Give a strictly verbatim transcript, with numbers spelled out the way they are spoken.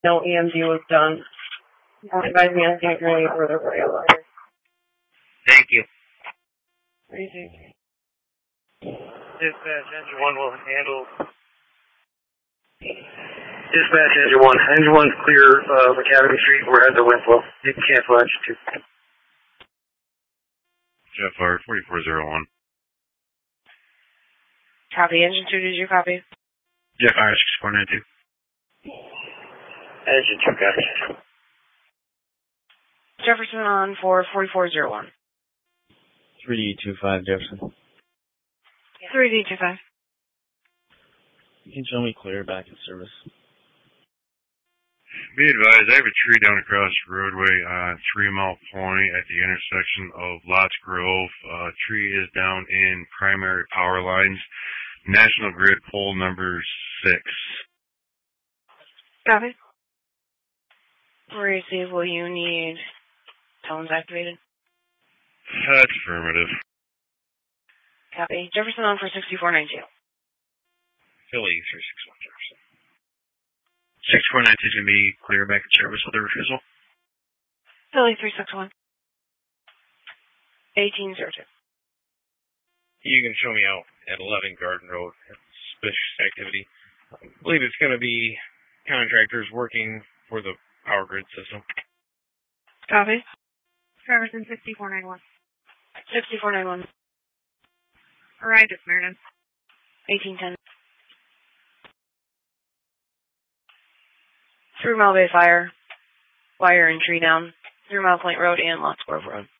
No E M D was done. Don't advise me on anything any further for you. Thank you. Easy. Dispatch engine one will handle. Dispatch engine one. Engine one's clear of Academy Street. We're at the Winslow. You can cancel engine two. Jeff R, forty-four oh one. Copy. Engine two, did you copy? Jeff R, sixty-four ninety-two. Engine two, guys. Jefferson on for forty-four oh one. three D two five, Jefferson. three D two five. You can show me clear back in service. Be advised, I have a tree down across the roadway on Three Mile Point at the intersection of Lots Grove. Uh, tree is down in primary power lines. National Grid pole number six. Copy. Receive, will you need tones activated? That's affirmative. Copy. Jefferson on for sixty-four ninety-two. Philly three six one Jefferson. sixty-four ninety-two is going to be clear back in service with a refusal. Philly three six one. eighteen oh two. You can show me out at eleven Garden Road. Suspicious activity. I believe it's going to be contractors working for the power grid system. Copy. Jefferson sixty-four ninety-one. sixty-four ninety-one. Arrived at Meredith. eighteen ten. Three Mile Bay Fire. Wire and tree down. Three Mile Point Road and Lots Grove Road.